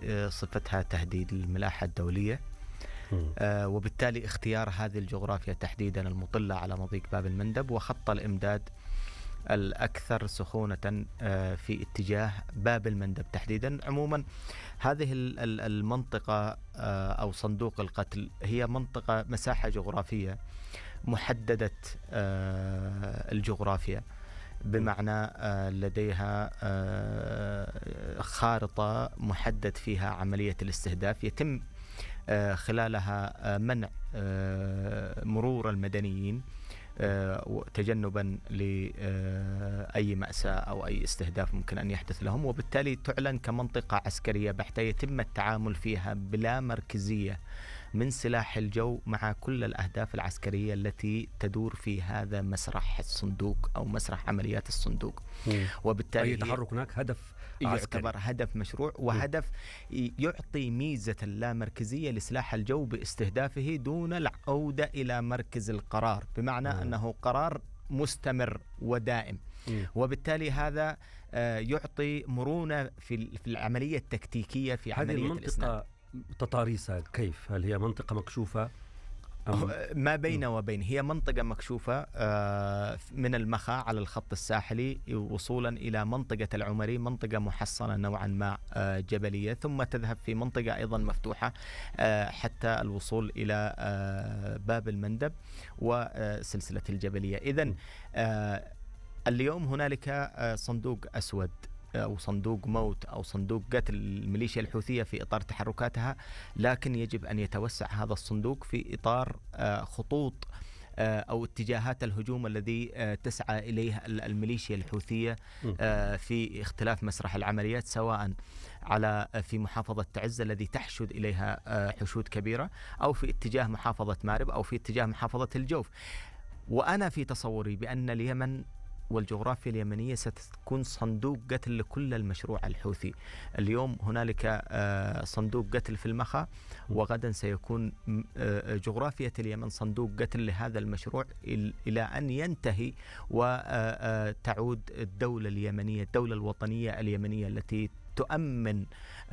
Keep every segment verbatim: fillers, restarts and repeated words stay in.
صفتها تهديد الملاحة الدولية، آه وبالتالي اختيار هذه الجغرافيا تحديدا المطلة على مضيق باب المندب وخط الإمداد الأكثر سخونة آه في اتجاه باب المندب تحديدا. عموما هذه المنطقة آه أو صندوق القتل هي منطقة مساحة جغرافية محددة آه الجغرافيا، بمعنى لديها خارطة محدد فيها عملية الاستهداف يتم خلالها منع مرور المدنيين تجنبا لأي مأساة أو أي استهداف ممكن أن يحدث لهم، وبالتالي تعلن كمنطقة عسكرية بحتة يتم التعامل فيها بلا مركزية من سلاح الجو مع كل الأهداف العسكرية التي تدور في هذا مسرح الصندوق أو مسرح عمليات الصندوق. مم. وبالتالي أي تحرك هناك هدف يعتبر هدف مشروع وهدف مم. يعطي ميزة اللامركزية لسلاح الجو باستهدافه دون العودة إلى مركز القرار، بمعنى مم. أنه قرار مستمر ودائم. مم. وبالتالي هذا يعطي مرونة في العملية التكتيكية في عملية الإسناد. تطاريسها كيف؟ هل هي منطقة مكشوفة؟ ما بين وبين، هي منطقة مكشوفة من المخا على الخط الساحلي وصولا إلى منطقة العمري، منطقة محصنة نوعا ما جبلية، ثم تذهب في منطقة أيضا مفتوحة حتى الوصول إلى باب المندب وسلسلة الجبلية. إذن اليوم هنالك صندوق أسود أو صندوق موت أو صندوق قتل الميليشيا الحوثية في إطار تحركاتها، لكن يجب أن يتوسع هذا الصندوق في إطار خطوط أو اتجاهات الهجوم الذي تسعى إليه الميليشيا الحوثية في اختلاف مسرح العمليات، سواء على في محافظة تعز الذي تحشد إليها حشود كبيرة، أو في اتجاه محافظة مارب، أو في اتجاه محافظة الجوف. وأنا في تصوري بأن اليمن والجغرافيا اليمنية ستكون صندوق قتل لكل المشروع الحوثي. اليوم هنالك صندوق قتل في المخا، وغدا سيكون جغرافيا اليمن صندوق قتل لهذا المشروع إلى أن ينتهي وتعود الدولة اليمنية، الدولة الوطنية اليمنية التي تؤمن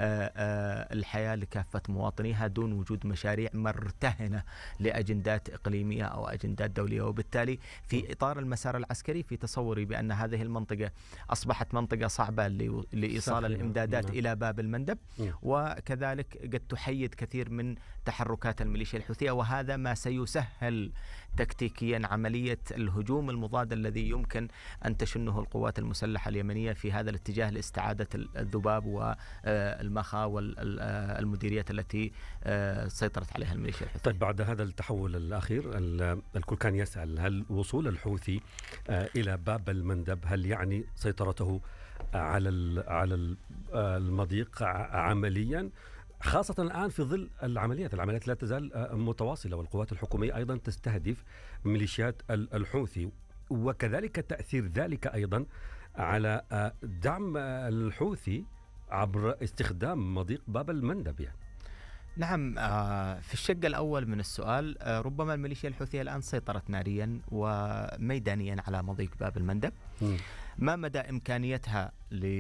الحياة لكافة مواطنيها دون وجود مشاريع مرتهنة لأجندات إقليمية أو أجندات دولية. وبالتالي في إطار المسار العسكري في تصوري بأن هذه المنطقة أصبحت منطقة صعبة لإيصال الإمدادات مم. إلى باب المندب، مم. وكذلك قد تحيد كثير من تحركات الميليشيا الحوثية، وهذا ما سيسهل تكتيكيا عملية الهجوم المضاد الذي يمكن أن تشنه القوات المسلحة اليمنية في هذا الاتجاه لاستعادة الذباب والمخا والمديريات التي سيطرت عليها الميليشيا الحوثية. طيب، بعد هذا التحول الأخير الكل كان يسأل هل وصول الحوثي إلى باب المندب هل يعني سيطرته على على المضيق عمليا، خاصة الآن في ظل العمليات العمليات لا تزال متواصلة والقوات الحكومية أيضا تستهدف ميليشيات الحوثي، وكذلك تأثير ذلك أيضا على دعم الحوثي عبر استخدام مضيق باب المندب يعني. نعم، في الشق الأول من السؤال ربما الميليشيا الحوثية الآن سيطرت ناريا وميدانيا على مضيق باب المندب. م. ما مدى إمكانيتها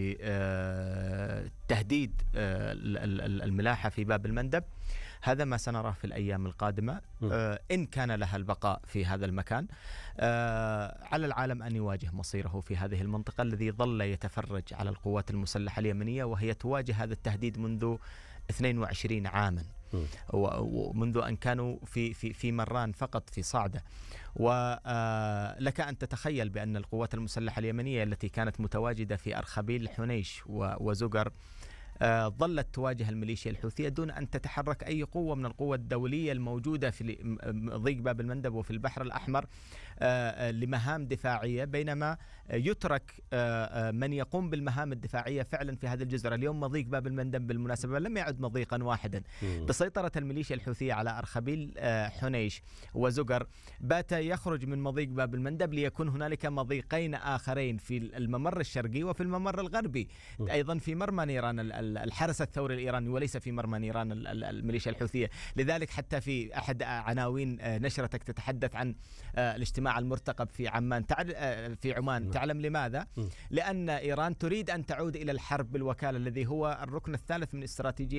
لتهديد الملاحة في باب المندب؟ هذا ما سنراه في الأيام القادمة إن كان لها البقاء في هذا المكان. على العالم أن يواجه مصيره في هذه المنطقة الذي ظل يتفرج على القوات المسلحة اليمنية وهي تواجه هذا التهديد منذ اثنين وعشرين عاما، ومنذ أن كانوا في في في مران فقط في صعدة. ولك أن تتخيل بأن القوات المسلحة اليمنية التي كانت متواجدة في أرخبيل حنيش وزقر ظلت تواجه الميليشيا الحوثية دون أن تتحرك أي قوة من القوة الدولية الموجودة في ضيق باب المندب وفي البحر الأحمر لمهام دفاعية، بينما يترك من يقوم بالمهام الدفاعية فعلا في هذه الجزر. اليوم مضيق باب المندب بالمناسبة لم يعد مضيقا واحدا، بسيطرة الميليشيا الحوثية على أرخبيل حنيش وزقر بات يخرج من مضيق باب المندب ليكون هنالك مضيقين آخرين في الممر الشرقي وفي الممر الغربي، أيضا في مرمى نيران الحرس الثوري الإيراني وليس في مرمى نيران الميليشيا الحوثية. لذلك حتى في أحد عناوين نشرتك تتحدث عن الاجتماع المرتقب في عمان في عمان. تعلم لماذا؟ لأن إيران تريد أن تعود إلى الحرب بالوكالة الذي هو الركن الثالث من استراتيجية